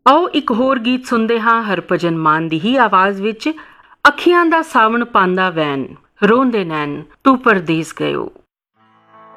ਆਓ ਇੱਕ ਹੋਰ ਗੀਤ ਸੁਣਦੇ ਹਾਂ ਹਰਭਜਨ ਮਾਨ ਦੀ ਹੀ ਆਵਾਜ਼ ਵਿੱਚ। ਅੱਖੀਆਂ ਦਾ ਸਾਵਣ ਪਾਂਦਾ ਵੈਣ, ਰੋਂਦੇ ਨੈਣ ਤੂੰ ਪਰਦੇਸ ਗਇਓ।